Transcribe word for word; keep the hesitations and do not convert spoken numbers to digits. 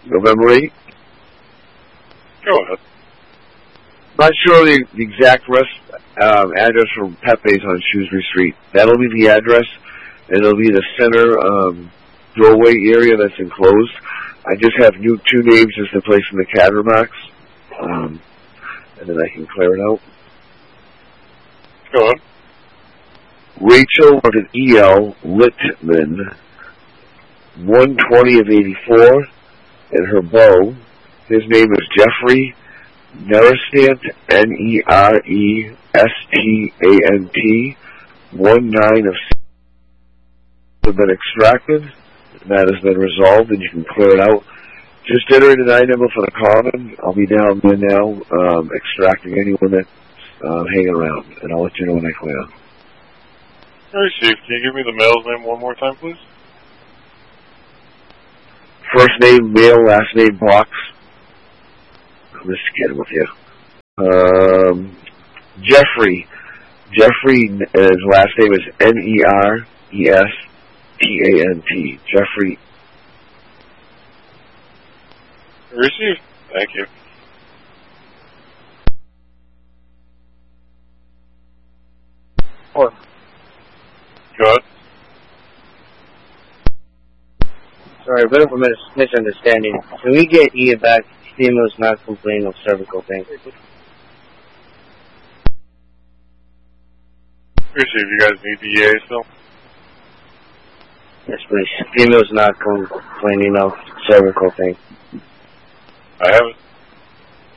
November eighth. Go ahead. Not sure the, the exact rest, um, address for Pepe's on Shrewsbury Street. That'll be the address, and it'll be the center um, doorway area that's enclosed. I just have new two names as the place in the C A D remarks, um, and then I can clear it out. Go ahead. Rachel with an E L Littman, one twenty of eighty-four, and her beau, his name is Jeffrey Nerestant, N E R E S T A N T, one nine of six have been extracted, and that has been resolved, and you can clear it out. Just enter the I number for the common. I'll be down there now, um, extracting anyone that's uh, hanging around, and I'll let you know when I clear. All right, Chief, can you give me the male's name one more time, please? First name, male, last name, box. I'm just kidding with you. Um, Jeffrey. Jeffrey, his last name is N E R E S T A N T. Jeffrey. Received. Thank you. Or Go ahead. sorry, a bit of a mis- misunderstanding. Can we get Ia back? Females not complaining of cervical pain. Received. You guys need the E A still? Yes, please. Females not complaining of cervical pain. I have it.